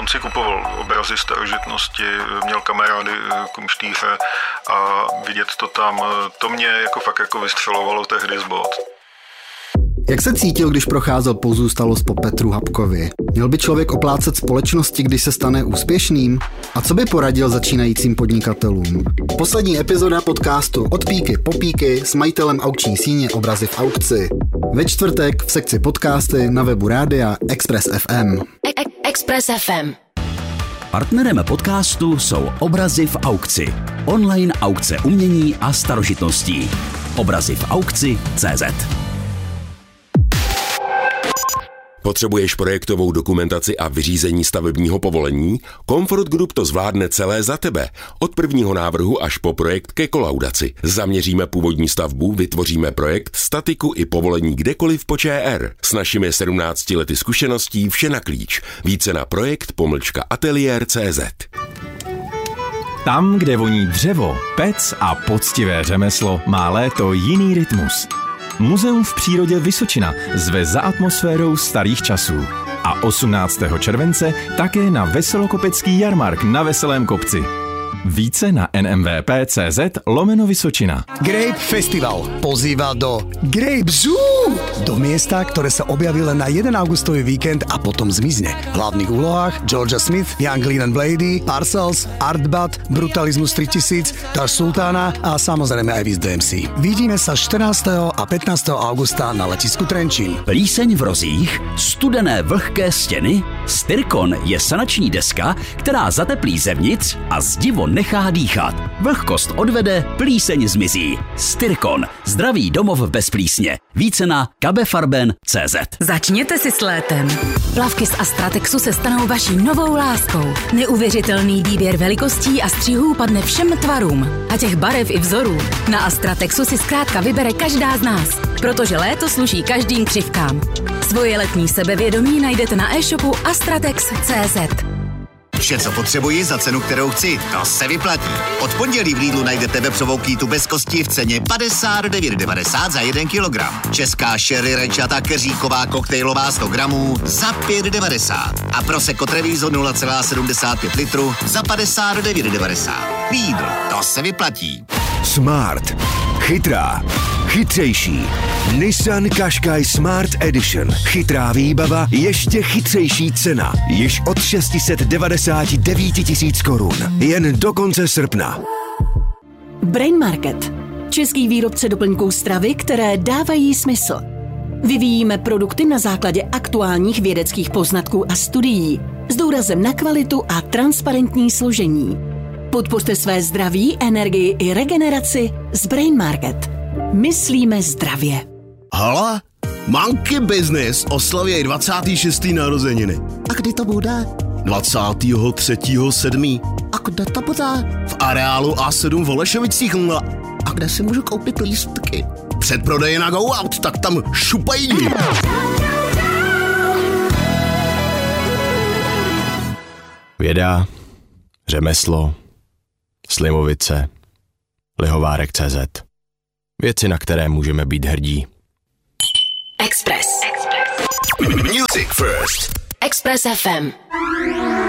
On si kupoval obrazy starožitnosti, měl kamarády kumštýře a vidět to tam, to mě jako fakt jako vystřelovalo tehdy z bod. Jak se cítil, když procházel pozůstalost po Petru Habkovi? Měl by člověk oplácet společnosti, když se stane úspěšným? A co by poradil začínajícím podnikatelům? Poslední epizoda podcastu Od píky po píky s majitelem aukční síně Obrazy v aukci. Ve čtvrtek v sekci podcasty na webu rádia Express FM. Express FM. Partnerem podcastu jsou Obrazy v aukci. Online aukce umění a starožitností. Obrazy v aukci.cz. Potřebuješ projektovou dokumentaci a vyřízení stavebního povolení? Comfort Group to zvládne celé za tebe. Od prvního návrhu až po projekt ke kolaudaci. Zaměříme původní stavbu, vytvoříme projekt, statiku i povolení kdekoliv po ČR. S našimi 17 lety zkušeností vše na klíč. Více na projekt-ateliér.cz. Tam, kde voní dřevo, pec a poctivé řemeslo, má léto jiný rytmus. Muzeum v přírodě Vysočina zve za atmosférou starých časů. A 18. července také na Veselokopecký jarmark na Veselém kopci. Více na nmvp.cz/Vysočina. Grape Festival pozýva do Grape Zoo, do miesta, ktoré sa objaví len na 1 augustový víkend a potom zmizne. V hlavných úlohách Georgia Smith, Young Lean Blady, Parcells, Artbat, Brutalismus 3000, Tash Sultana a samozrejme aj Wiz DMC. Vidíme sa 14. a 15. augusta na letisku Trenčín. Plíseň v rozích, studené vlhké stěny, Styrkon je sanační deska, která zateplí zevnitř a zdivo nechá dýchat. Vlhkost odvede, plíseň zmizí. Styrkon. Zdravý domov bez plísně. Více na kabefarben.cz. Začněte si s létem. Plavky z Astratexu se stanou vaší novou láskou. Neuvěřitelný výběr velikostí a střihů padne všem tvarům. A těch barev i vzorů. Na Astratexu si zkrátka vybere každá z nás. Protože léto sluší každým křivkám. Svoje letní sebevědomí najdete na e-shopu astratex.cz. Vše, co potřebuji za cenu, kterou chci, to se vyplatí. Od pondělí v Lidlu najdete vepřovou kýtu bez kosti v ceně 59,90 za 1 kilogram. Česká sherry rajčata keříková koktejlová 100 gramů za 5,90. A Prosecco Treviso 0,75 litru za 59,90. Lidl, to se vyplatí. Smart. Chytrá. Chytřejší. Nissan Qashqai Smart Edition. Chytrá výbava, ještě chytřejší cena. Již od 699 000 korun. Jen do konce srpna. Brain Market. Český výrobce doplňků stravy, které dávají smysl. Vyvíjíme produkty na základě aktuálních vědeckých poznatků a studií s důrazem na kvalitu a transparentní složení. Podpořte své zdraví, energii i regeneraci s Brain Market. Myslíme zdravě. Hala, Monkey Business oslavuje 26. narozeniny. A kdy to bude? 23.7. A kde to bude? V areálu A7 v Holešovicích. A kde si můžu koupit lístky? Předprodeje na Go Out, tak tam šupají. Věda, řemeslo, Slimovice, Lihovárek.cz. Věci, na které můžeme být hrdí. Express. Music First. Express FM.